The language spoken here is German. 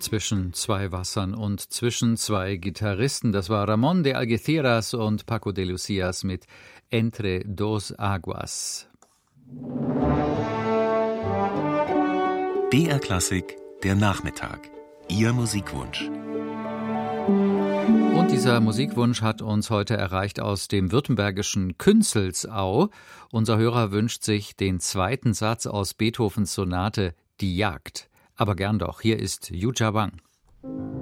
Zwischen zwei Wassern und zwischen zwei Gitarristen. Das war Ramón de Algeciras und Paco de Lucías mit Entre dos Aguas. BR Klassik, der Nachmittag. Ihr Musikwunsch. Und dieser Musikwunsch hat uns heute erreicht aus dem württembergischen Künzelsau. Unser Hörer wünscht sich den zweiten Satz aus Beethovens Sonate Die Jagd. Aber gern doch, hier ist Yu Jia Wang.